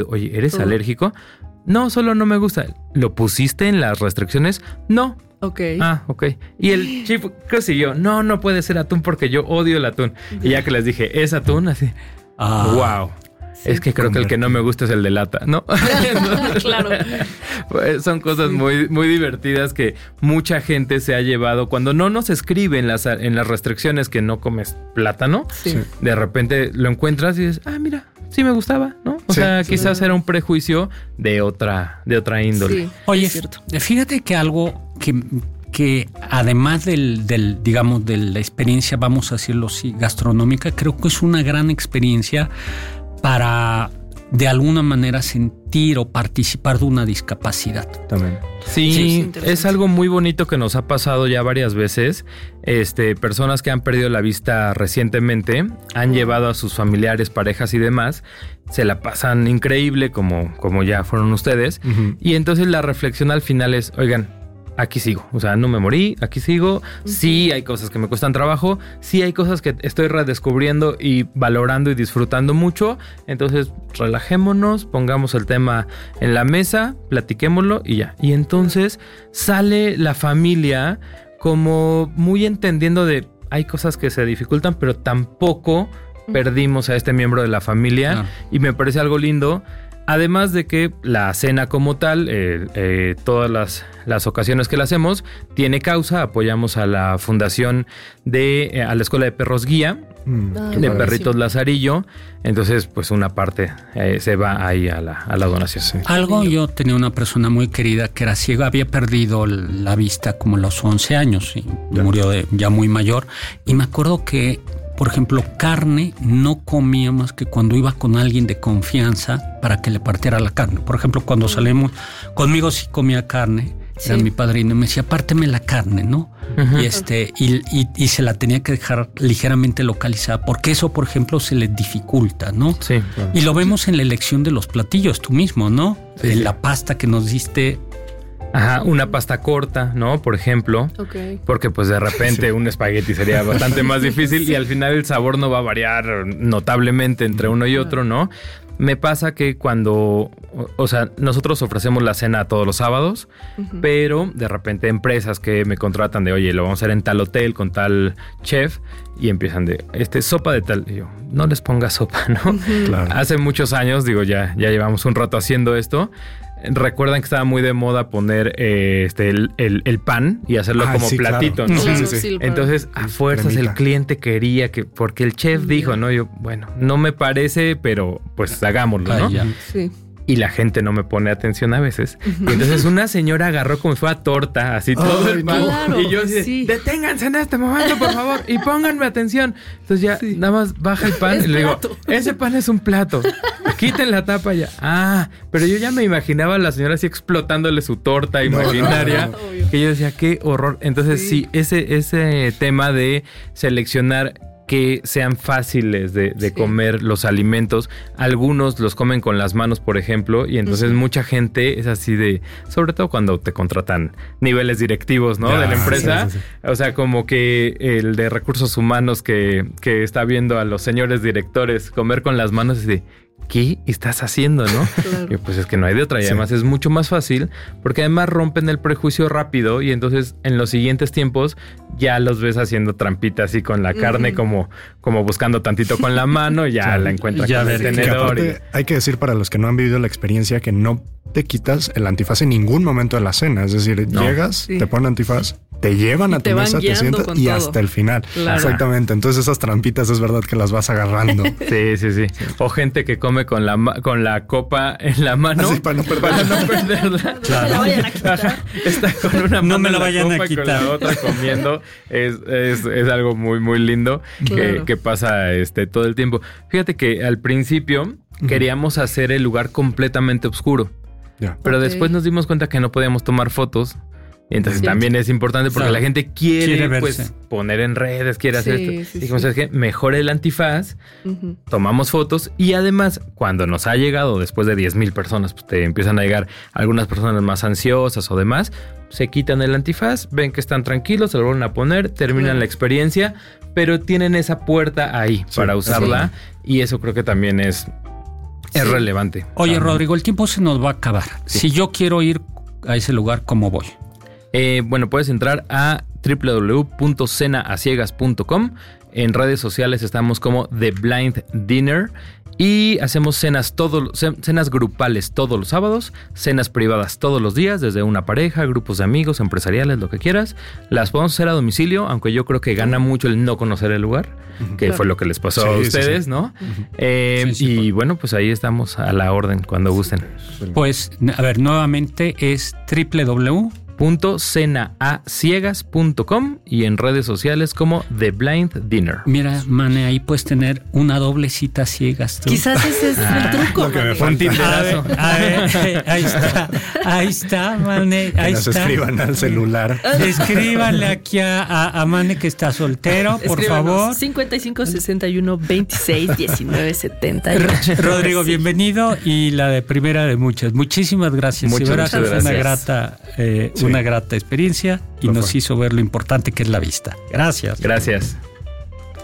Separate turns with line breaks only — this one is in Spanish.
Oye, ¿eres alérgico? No, solo no me gusta. ¿Lo pusiste en las restricciones? No.
Ok.
Ah, ok. Y el chef siguió, no puede ser atún porque yo odio el atún. Y ya que les dije, ¿es atún? Así, wow. Sí, es que creo que el que no me gusta es el de lata, ¿no?
Claro.
Pues son cosas muy, muy divertidas que mucha gente se ha llevado. Cuando no nos escribe en las restricciones que no comes plátano, de repente lo encuentras y dices, mira, sí me gustaba, ¿no? O sea, quizás era un prejuicio de otra índole.
Sí, oye, fíjate que algo que además digamos, de la experiencia, vamos a decirlo así, gastronómica, creo que es una gran experiencia para de alguna manera sentir o participar de una discapacidad.
También. Sí, es algo muy bonito que nos ha pasado ya varias veces. Personas que han perdido la vista recientemente han llevado a sus familiares, parejas y demás. Se la pasan increíble como ya fueron ustedes. Uh-huh. Y entonces la reflexión al final es, oigan, aquí sigo, o sea, no me morí, aquí sigo. Uh-huh. Sí hay cosas que me cuestan trabajo, sí hay cosas que estoy redescubriendo y valorando y disfrutando mucho. Entonces, relajémonos, pongamos el tema en la mesa, platiquémoslo y ya. Y entonces sale la familia como muy entendiendo de hay cosas que se dificultan, pero tampoco perdimos a este miembro de la familia. Y me parece algo lindo. Además de que la cena como tal, todas las ocasiones que la hacemos, tiene causa. Apoyamos a la fundación a la Escuela de Perros Guía, de Perritos Lazarillo. Entonces, pues una parte se va ahí a la donación. Sí.
Yo tenía una persona muy querida que era ciega, había perdido la vista como a los 11 años y murió ya muy mayor. Y me acuerdo que, por ejemplo, carne no comía más que cuando iba con alguien de confianza para que le partiera la carne. Por ejemplo, cuando salimos, conmigo sí comía carne, era mi padrino, y me decía, párteme la carne, ¿no? Uh-huh. Y se la tenía que dejar ligeramente localizada, porque eso, por ejemplo, se le dificulta, ¿no? Sí. Claro. Y lo vemos en la elección de los platillos, tú mismo, ¿no? Sí. La pasta que nos diste.
Ajá, una pasta corta, ¿no? Por ejemplo. Okay. Porque pues de repente un espagueti sería bastante más difícil y al final el sabor no va a variar notablemente entre uno y otro, ¿no? Me pasa que cuando, o sea, nosotros ofrecemos la cena todos los sábados, pero de repente empresas que me contratan de, oye, lo vamos a hacer en tal hotel con tal chef y empiezan de, sopa de tal. Y yo, no les ponga sopa, ¿no? Claro. Hace muchos años, ya llevamos un rato haciendo esto. Recuerdan que estaba muy de moda poner el pan y hacerlo como platito, claro. ¿no? Sí. Entonces, a fuerzas el cliente quería porque el chef dijo, ¿no? Yo, bueno, no me parece, pero pues hagámoslo, ¿no? Sí. Y la gente no me pone atención a veces. Y entonces una señora agarró como si fuera torta, así todo el pan. Claro, y yo así, deténganse en este momento, por favor, y pónganme atención. Entonces ya nada más baja el pan y le digo, ese pan es un plato. Quiten la tapa ya. Pero yo ya me imaginaba a la señora así explotándole su torta imaginaria. Que yo decía, qué horror. Entonces sí ese tema de seleccionar que sean fáciles de comer los alimentos. Algunos los comen con las manos, por ejemplo, y entonces mucha gente es así de, sobre todo cuando te contratan niveles directivos, ¿no? De la empresa. Sí. O sea, como que el de recursos humanos que está viendo a los señores directores comer con las manos es de, ¿qué estás haciendo, no? Claro. Y pues es que no hay de otra. Y además es mucho más fácil porque además rompen el prejuicio rápido y entonces en los siguientes tiempos ya los ves haciendo trampitas así con la carne como buscando tantito con la mano y ya la encuentras con el tenedor.
Hay que decir para los que no han vivido la experiencia que no te quitas el antifaz en ningún momento de la cena. Es decir, llegas, te ponen antifaz, te llevan a tu mesa, te sientas y todo hasta el final. Claro. Exactamente. Entonces esas trampitas es verdad que las vas agarrando.
Sí. O gente que come con la copa en la mano.
Así, para no perderla.
Claro. No me la vayan a quitar.
Está con una mano
no me la vayan a quitar.
Y con la otra comiendo. Es algo muy, muy lindo que pasa todo el tiempo. Fíjate que al principio queríamos hacer el lugar completamente oscuro. Pero después nos dimos cuenta que no podíamos tomar fotos. Y entonces también es importante porque la gente quiere pues poner en redes, quiere hacer esto. Dijimos, ¿sabes qué? Mejor el antifaz, tomamos fotos y además cuando nos ha llegado después de 10,000 personas, pues te empiezan a llegar algunas personas más ansiosas o demás, se quitan el antifaz, ven que están tranquilos, se lo vuelven a poner, terminan la experiencia, pero tienen esa puerta ahí para usarla y eso creo que también es Es relevante.
Oye, Rodrigo, el tiempo se nos va a acabar. Sí. Si yo quiero ir a ese lugar, ¿cómo voy?
Bueno, puedes entrar a www.cenaasiegas.com. En redes sociales estamos como The Blind Dinner y hacemos cenas grupales todos los sábados, cenas privadas todos los días, desde una pareja, grupos de amigos, empresariales, lo que quieras. Las podemos hacer a domicilio, aunque yo creo que gana mucho el no conocer el lugar, que fue lo que les pasó a ustedes, ¿no? Y bueno, pues ahí estamos a la orden cuando gusten.
Pues, a ver, nuevamente es
www.cenaasiegas.com y en redes sociales como The Blind Dinner.
Mira, Mane, ahí puedes tener una doble cita ciegas. ¿Tú?
Quizás ese es el truco.
Lo que me fue un tinderazo.
Ahí está, Mane. Ahí está.
Escriban al celular.
Escríbanle aquí a Mane que está soltero, por favor.
55 61 26 19 70.
Rodrigo, bienvenido y la de primera de muchas. Muchísimas gracias.
Muchas gracias.
Una grata experiencia y nos hizo ver lo importante que es la vista. Gracias.
Gracias.